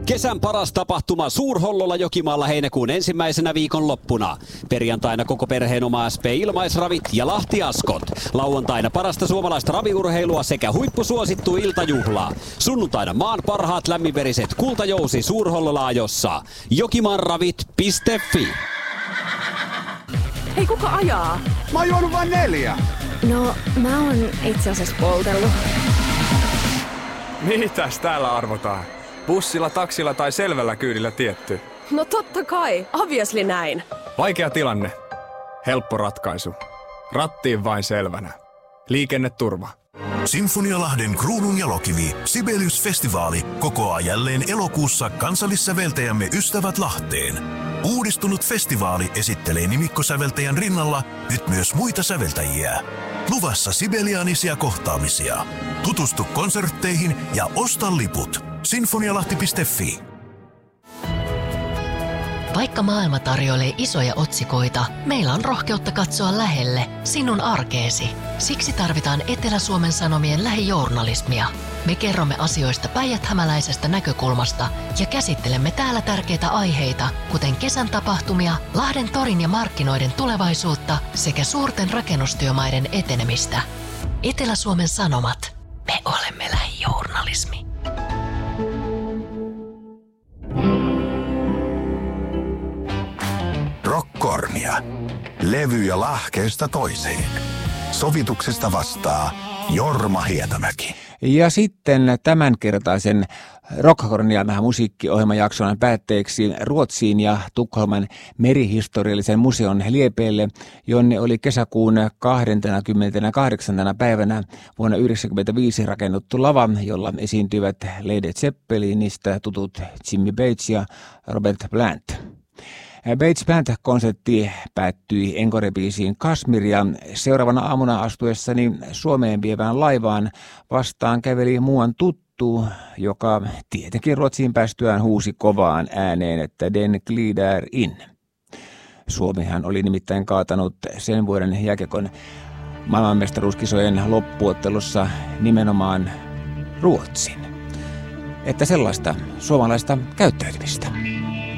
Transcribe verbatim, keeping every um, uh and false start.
Kesän paras tapahtuma Suur-Hollolla Jokimaalla heinäkuun ensimmäisenä viikonloppuna. Perjantaina koko perheen oma S P Ilmaisravit ja Lahti Askot. Lauantaina parasta suomalaista raviurheilua sekä huippusuosittu iltajuhla. Sunnuntaina maan parhaat lämminveriset kultajousi Suur-Hollolla-ajossa. jokimaanravit piste fi. Hei, kuka ajaa? Mä oon juonut vain neljä. No, mä oon itse asiassa poltellut. Mitäs täällä arvotaan? Bussilla, taksilla tai selvällä kyydillä tietty? No totta kai, obviously näin. Vaikea tilanne. Helppo ratkaisu. Rattiin vain selvänä. Liikenneturva. Sinfonialahden Kruunun jalokivi Sibelius-festivaali kokoaa jälleen elokuussa kansallissäveltäjämme Ystävät Lahteen. Uudistunut festivaali esittelee nimikkosäveltäjän rinnalla nyt myös muita säveltäjiä. Luvassa sibeliaanisia kohtaamisia. Tutustu konsertteihin ja osta liput. sinfonialahti piste fi. Vaikka maailma tarjoilee isoja otsikoita, meillä on rohkeutta katsoa lähelle, sinun arkeesi. Siksi tarvitaan Etelä-Suomen Sanomien lähijournalismia. Me kerromme asioista päijäthämäläisestä näkökulmasta ja käsittelemme täällä tärkeitä aiheita, kuten kesän tapahtumia, Lahden torin ja markkinoiden tulevaisuutta sekä suurten rakennustyömaiden etenemistä. Etelä-Suomen Sanomat. Me olemme lähijournalismi. Rockkornia. Levyjä lahkeesta toiseen. Sovituksesta vastaa Jorma Hietamäki. Ja sitten tämänkertaisen Rockkornian musiikkiohjelmajakson päätteeksi Ruotsiin ja Tukholman merihistoriallisen museon liepeille, jonne oli kesäkuun kahdeskymmeneskahdeksas päivänä vuonna yhdeksänkymmentäviisi rakennettu lava, jolla esiintyivät Led Zeppelinistä tutut Jimmy Page ja Robert Plant. Page Plant-konsertti päättyi Encore-biisiin Kashmir ja seuraavana aamuna astuessani Suomeen vievään laivaan vastaan käveli muuan tuttu, joka tietenkin Ruotsiin päästyään huusi kovaan ääneen, että Den glider in. Suomihan oli nimittäin kaatanut sen vuoden jääkiekon maailmanmestaruuskisojen loppuottelussa nimenomaan Ruotsin. Että sellaista suomalaista käyttäytymistä.